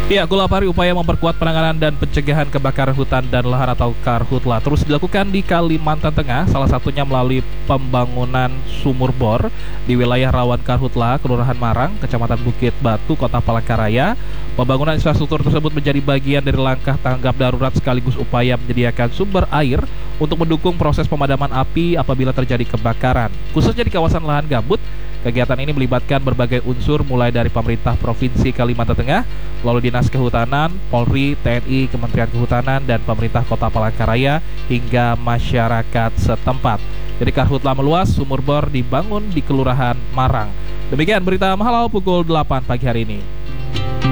Ya, Gulapari upaya memperkuat penanganan dan pencegahan kebakaran hutan dan lahan atau Karhutla terus dilakukan di Kalimantan Tengah, salah satunya melalui pembangunan sumur bor di wilayah rawan Karhutla, Kelurahan Marang, Kecamatan Bukit Batu, Kota Palangkaraya. Pembangunan infrastruktur tersebut menjadi bagian dari langkah tanggap darurat sekaligus upaya menyediakan sumber air untuk mendukung proses pemadaman api apabila terjadi kebakaran, khususnya di kawasan lahan gambut. Kegiatan ini melibatkan berbagai unsur mulai dari pemerintah Provinsi Kalimantan Tengah, lalu Dinas Kehutanan, Polri, TNI, Kementerian Kehutanan, dan pemerintah Kota Palangkaraya hingga masyarakat setempat. Jadi karhutla meluas, sumur bor dibangun di Kelurahan Marang. Demikian berita Mahalau pukul 8 pagi hari ini.